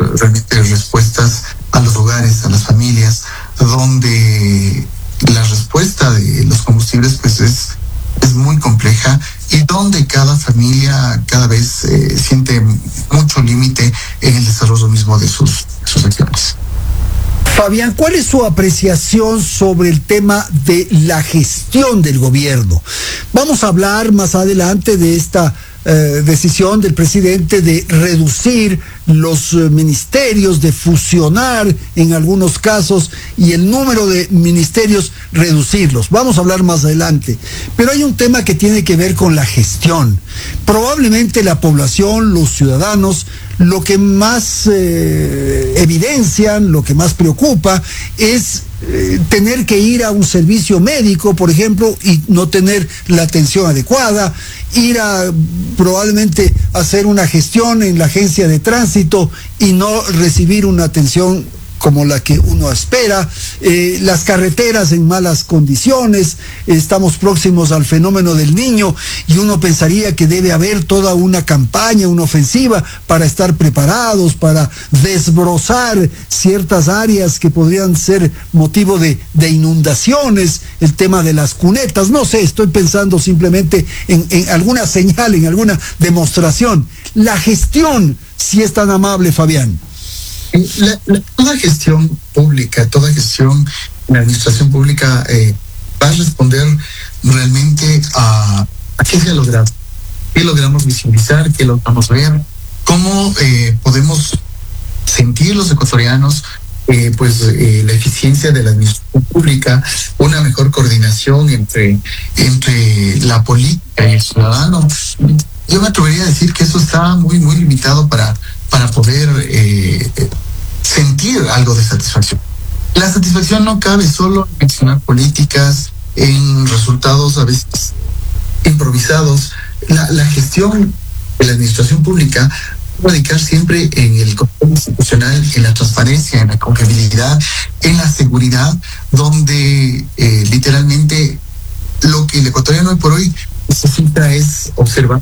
realmente respuestas a los hogares, a las familias, donde la respuesta de los combustibles pues es muy compleja y donde cada familia cada vez siente mucho límite en el desarrollo mismo de sus acciones. Fabián, ¿cuál es su apreciación sobre el tema de la gestión del gobierno? Vamos a hablar más adelante de esta decisión del presidente de reducir los ministerios, de fusionar en algunos casos y el número de ministerios reducirlos. Vamos a hablar más adelante. Pero hay un tema que tiene que ver con la gestión. Probablemente la población, los ciudadanos, lo que más evidencian, lo que más preocupa es tener que ir a un servicio médico, por ejemplo, y no tener la atención adecuada, ir a probablemente hacer una gestión en la agencia de tránsito y no recibir una atención como la que uno espera, las carreteras en malas condiciones, estamos próximos al fenómeno del Niño y uno pensaría que debe haber toda una campaña, una ofensiva para estar preparados, para desbrozar ciertas áreas que podrían ser motivo de inundaciones, el tema de las cunetas, no sé, estoy pensando simplemente en alguna señal, en alguna demostración. La gestión, si es tan amable, Fabián. Toda gestión pública, toda gestión en la administración pública va a responder realmente a qué se ha logrado, qué logramos visibilizar, qué logramos ver, cómo podemos sentir los ecuatorianos la eficiencia de la administración pública, una mejor coordinación entre la política y el ciudadano. Yo me atrevería a decir que eso está muy limitado para poder sentir algo de satisfacción. La satisfacción no cabe solo en mencionar políticas, en resultados a veces improvisados. La gestión de la administración pública va a radicar siempre en el control institucional, en la transparencia, en la confiabilidad, en la seguridad, donde literalmente lo que el ecuatoriano hoy por hoy necesita es observar.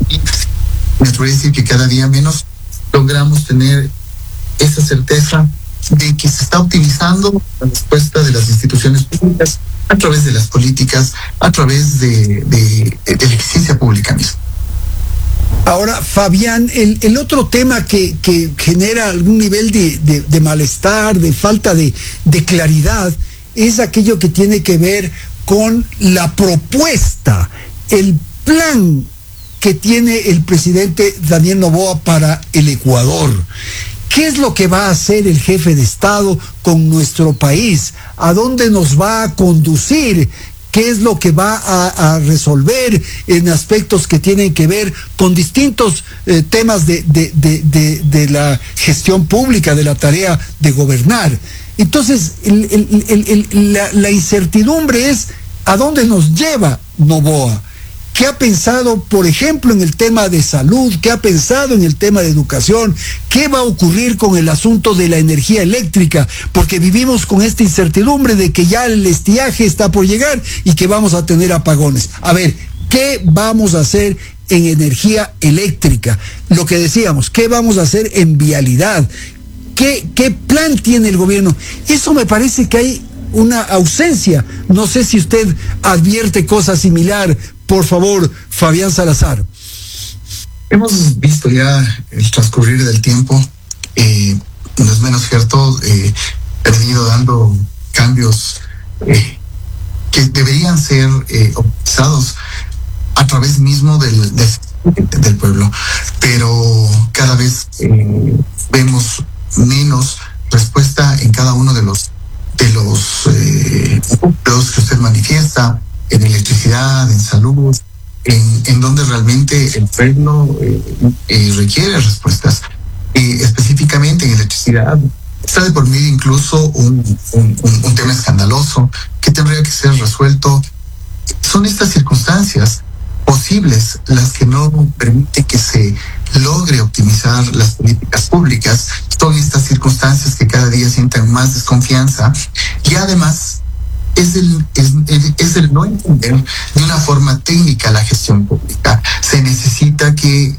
Me atrevería a decir que cada día menos logramos tener esa certeza de que se está optimizando la respuesta de las instituciones públicas a través de las políticas, a través de la eficiencia pública misma. Ahora, Fabián, el otro tema que genera algún nivel de malestar, de falta de claridad, es aquello que tiene que ver con la propuesta, el plan que tiene el presidente Daniel Noboa para el Ecuador. ¿Qué es lo que va a hacer el jefe de Estado con nuestro país? ¿A dónde nos va a conducir? ¿Qué es lo que va a resolver en aspectos que tienen que ver con distintos temas de la gestión pública, de la tarea de gobernar? Entonces, la incertidumbre es ¿a dónde nos lleva Noboa? ¿Qué ha pensado, por ejemplo, en el tema de salud? ¿Qué ha pensado en el tema de educación? ¿Qué va a ocurrir con el asunto de la energía eléctrica? Porque vivimos con esta incertidumbre de que ya el estiaje está por llegar y que vamos a tener apagones. A ver, ¿qué vamos a hacer en energía eléctrica? Lo que decíamos, ¿qué vamos a hacer en vialidad? ¿Qué plan tiene el gobierno? Eso me parece que hay una ausencia. No sé si usted advierte cosa similar. Por favor, Fabián Salazar. Hemos visto ya el transcurrir del tiempo, no es menos cierto, ha venido dando cambios que deberían ser optimizados a través mismo del pueblo, pero cada vez vemos menos respuesta en cada uno de los puntos que usted manifiesta, en electricidad, en salud, en donde realmente el pueblo requiere respuestas. Específicamente en electricidad, está de por medio incluso un tema escandaloso que tendría que ser resuelto. Son estas circunstancias posibles las que no permiten que se logre optimizar las políticas públicas. Son estas circunstancias que cada día sienten más desconfianza y además es el no entender de una forma técnica la gestión pública. Se necesita que